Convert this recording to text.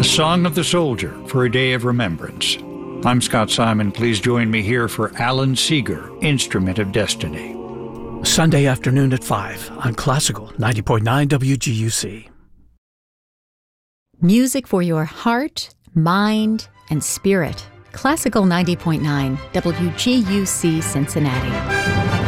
A Song of the Soldier for a Day of Remembrance. I'm Scott Simon. Please join me here for Alan Seeger, Instrument of Destiny. Sunday afternoon at 5 on Classical 90.9 WGUC. Music for your heart, mind, and spirit. Classical 90.9 WGUC Cincinnati.